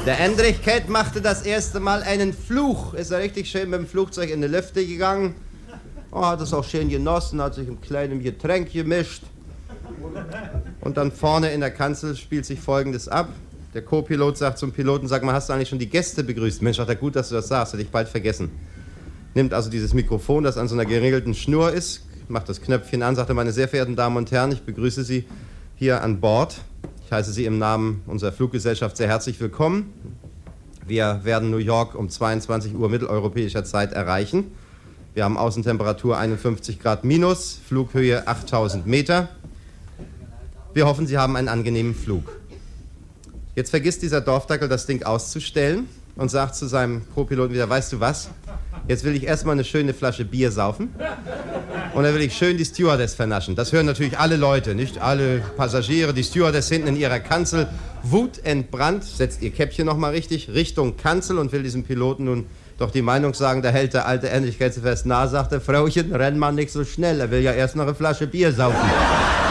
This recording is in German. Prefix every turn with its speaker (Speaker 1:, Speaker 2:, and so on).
Speaker 1: Der Endrichkeit machte das erste Mal einen Fluch. Ist er richtig schön mit dem Flugzeug in die Lüfte gegangen. Oh, hat es auch schön genossen, hat sich ein kleines Getränk gemischt. Und dann vorne in der Kanzel spielt sich Folgendes ab. Der Co-Pilot sagt zum Piloten, sag mal, hast du eigentlich schon die Gäste begrüßt? Mensch, sagt er, gut, dass du das sagst, hätte ich bald vergessen. Nimmt also dieses Mikrofon, das an so einer geregelten Schnur ist, macht das Knöpfchen an, sagt er, meine sehr verehrten Damen und Herren, ich begrüße Sie hier an Bord. Ich heiße Sie im Namen unserer Fluggesellschaft sehr herzlich willkommen. Wir werden New York um 22 Uhr mitteleuropäischer Zeit erreichen. Wir haben Außentemperatur 51 Grad minus, Flughöhe 8000 Meter. Wir hoffen, Sie haben einen angenehmen Flug. Jetzt vergisst dieser Dorfdackel, das Ding auszustellen und sagt zu seinem Co-Piloten wieder, weißt du was, jetzt will ich erstmal eine schöne Flasche Bier saufen und dann will ich schön die Stewardess vernaschen. Das hören natürlich alle Leute, nicht alle Passagiere. Die Stewardess hinten in ihrer Kanzel, wutentbrannt, setzt ihr Käppchen nochmal richtig, Richtung Kanzel und will diesem Piloten nun doch die Meinung sagen. Da hält der alte Endlichkeitsfest nah, sagt der Frauchen, renn mal nicht so schnell, er will ja erst noch eine Flasche Bier saufen.